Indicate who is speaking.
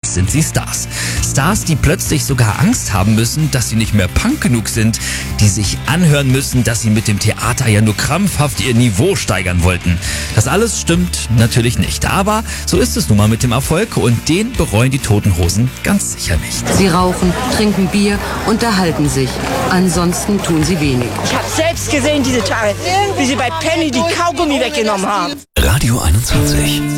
Speaker 1: jetzt sind sie Stars. Stars, die plötzlich sogar Angst haben müssen, dass sie nicht mehr Punk genug sind, die sich anhören müssen, dass sie mit dem Theater ja nur krampfhaft ihr Niveau steigern wollten. Das alles stimmt natürlich nicht, aber so ist es nun mal mit dem Erfolg und den bereuen die Toten Hosen ganz sicher nicht.
Speaker 2: Sie rauchen, trinken Bier, unterhalten sich. Ansonsten tun sie wenig.
Speaker 3: Ich habe selbst gesehen diese Tage, wie sie bei Penny die Kaugummi weggenommen haben.
Speaker 4: Radio 21.